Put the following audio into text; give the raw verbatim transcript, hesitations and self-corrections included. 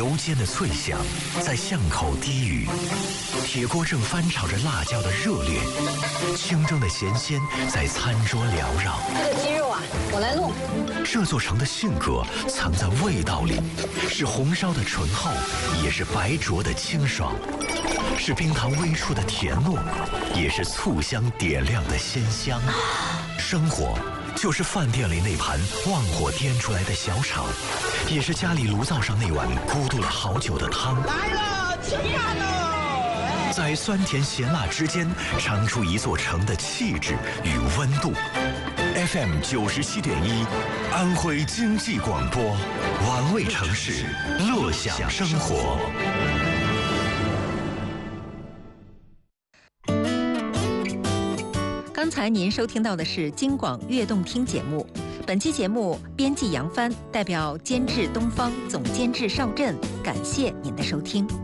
油煎的脆香在巷口低语，铁锅正翻炒着辣椒的热烈，清蒸的咸鲜在餐桌缭绕。 这个鸡肉啊，我来弄。 这座城的性格藏在味道里，是红烧的醇厚，也是白灼的清爽，是冰糖微出的甜糯，也是醋香点亮的鲜香。生活就是饭店里那盘旺火颠出来的小炒，也是家里炉灶上那碗咕嘟了好久的汤。 来了，吃饭喽！ 在酸甜咸辣之间，尝出一座城的气质与温度。F M 九十七点一，安徽经济广播，玩味城市，乐享生活。 刚才您收听到的是京广悦动听节目，本期节目编辑杨帆，代表监制东方，总监制邵震，感谢您的收听。